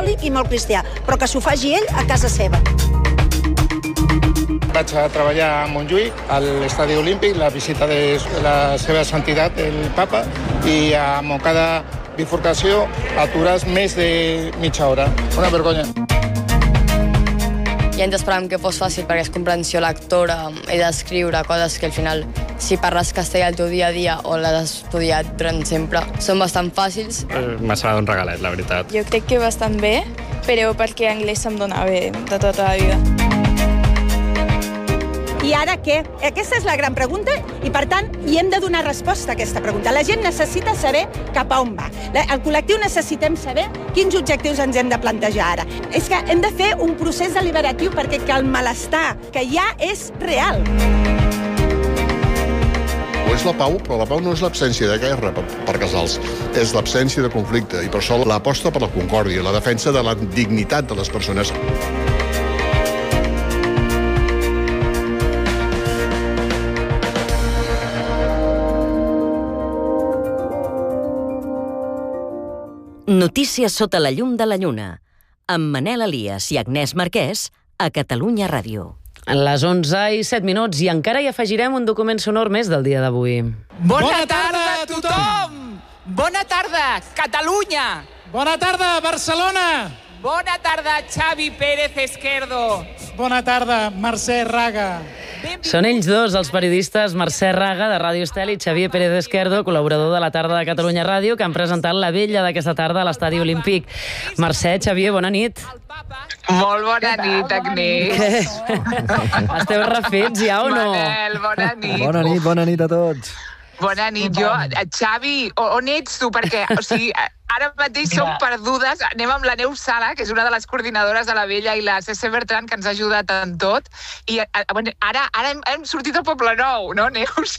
catòlic i molt cristià, però que s'ho faci ell a casa seva. Vaig a treballar a Montjuïc, a l'Estadi Olímpic, la visita de la seva santitat, el papa, i a Montcada bifurcació atures més de mitja hora. Una vergonya. Ja ens esperàvem que fos fàcil perquè és comprensió lectora i d'escriure coses que al final, si parles castellà al teu dia a dia o l'has estudiat durant sempre, són bastant fàcils. M'ha semblat un regalet, la veritat. Jo crec que bastant bé, però perquè anglès se'm dona bé de tota la vida. I ara què? Aquesta és la gran pregunta i, per tant, hi hem de donar resposta a aquesta pregunta. La gent necessita saber cap a on va. El col·lectiu necessitem saber quins objectius ens hem de plantejar ara. És que hem de fer un procés deliberatiu perquè el malestar que hi ha és real. O és la pau, però la pau no és l'absència de guerra per Casals, és l'absència de conflicte, i per això l'aposta per la concòrdia, la defensa de la dignitat de les persones. Notícies sota la llum de la lluna, amb Manel Elias i Agnès Marquès, a Catalunya Ràdio. Les 11:07 i encara hi afegirem un document sonor més del dia d'avui. Bona tarda a tothom! Bona tarda, Catalunya! Bona tarda, Barcelona! Bona tarda, Xavi Pérez Esquerdo! Bona tarda, Mercè Raga! Són ells dos, els periodistes Mercè Raga, de Ràdio Estel, i Xavier Pérez Esquerdo, col·laborador de la tarda de Catalunya Ràdio, que han presentat la vella d'aquesta tarda a l'Estadi Olímpic. Mercè, Xavier, bona nit. Molt bona nit, Agnès. Esteu refets ja o no? Manel, bona nit. Bona nit a tots. Bona nit. Jo, Xavi, on ets tu? Perquè, o sigui, ara mateix som perdudes. Anem amb la Neus Sala, que és una de les coordinadores de la Vella, i la CC Bertran, que ens ha ajudat en tot. I ara hem sortit al Poble Nou, no, Neus?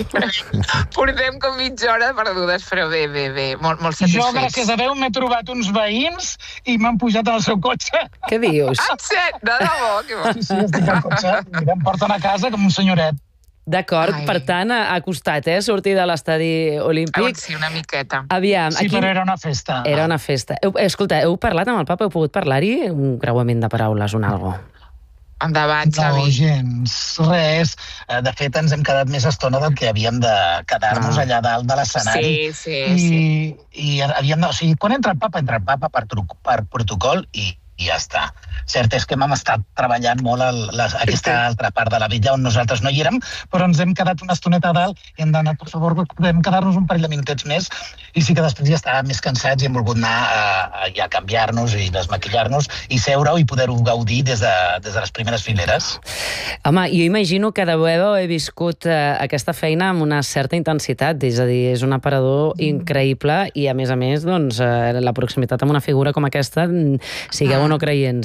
Portem com mitja hora perdudes, però bé, molt satisfets. Jo, gràcies a Déu, m'he trobat uns veïns i m'han pujat al seu cotxe. Què dius? En sèrio? De debò? Sí, estic al cotxe. Mira, em porten a casa com un senyoret. D'acord, per tant, ha costat, sortir de l'Estadi Olímpic. Sí, una miqueta. Aviam, sí, però era una festa. Era una festa. Escolta, heu parlat amb el papa? Heu pogut parlar-hi? Un creuament de paraules, un algo? Endavant, Xavi. No, gens, res. De fet, ens hem quedat més estona del que havíem de quedar-nos allà dalt de l'escenari. Sí. I havíem de... O sigui, quan entra el papa per protocol i ja està. Cert és que hem estat treballant molt aquesta altra part de la Vella on nosaltres no hi érem, però ens hem quedat una estoneta a dalt i hem d'anar, per favor, podem quedar-nos un parell de minutets més, i sí que després ja estàvem més cansats i hem volgut anar ja a canviar-nos i desmaquillar-nos i seure-ho i poder-ho gaudir des de les primeres fileres. Home, jo imagino que deveu haver viscut aquesta feina amb una certa intensitat, és a dir, és un aparador increïble i, a més, doncs, la proximitat amb una figura com aquesta, sigueu no creients,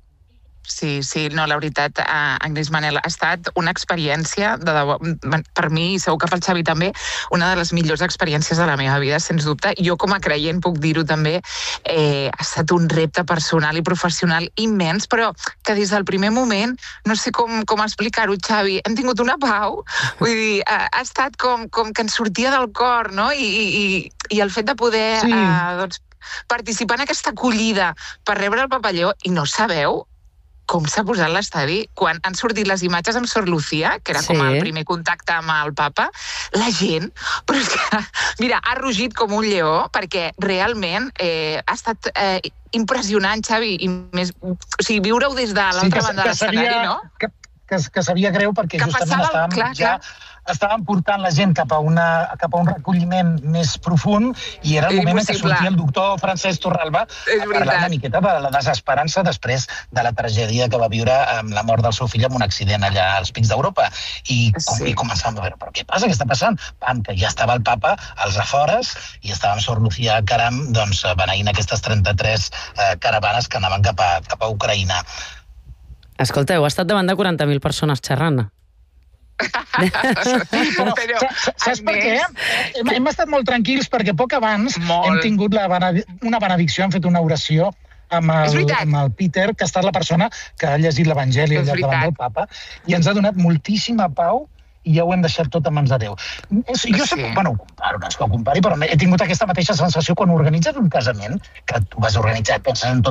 Sí, no, la veritat, Agnès, Manel, ha estat una experiència, de debò, per mi, i segur que pel Xavi també, una de les millors experiències de la meva vida, sens dubte. Jo, com a creient, puc dir-ho també, ha estat un repte personal i professional immens, però que des del primer moment, no sé com explicar-ho, Xavi, hem tingut una pau, vull dir, ha estat com que ens sortia del cor, no? I el fet de poder, doncs, participar en aquesta acollida per rebre el papalló, i no sabeu com s'ha posat l'estadi quan han sortit les imatges amb Sor Lucía, que era com el primer contacte amb el papa, la gent, però és que, mira, ha rugit com un lleó, perquè realment ha estat impressionant, Xavi, i més, o sigui, viure-ho des de l'altra banda de l'escenari, no? Que sabia greu perquè justament estàvem portant la gent cap a un recolliment més profund i era el moment en què sortia el doctor Francesc Torralba a parlar una miqueta de la desesperança després de la tragèdia que va viure amb la mort del seu fill en un accident allà als Pics d'Europa. I començàvem a veure, però què passa? Què està passant? Que ja estava el papa als afores i estàvem Sor Lucía Caram doncs, beneint aquestes 33 caravanes que anaven cap a Ucraïna. Escolta, heu estat davant de 40.000 persones xerrant. Saps per què? Hem estat molt tranquils perquè poc abans hem tingut una benedicció, hem fet una oració amb el Peter, que ha estat la persona que ha llegit l'Evangeli davant del papa, i ens ha donat moltíssima pau i ja ho hem deixat tot a mans de Déu. Jo sé, bueno, comparo, no és que ho compari, però he tingut aquesta mateixa sensació quan organitzes un casament, que tu vas organitzar pensant en tot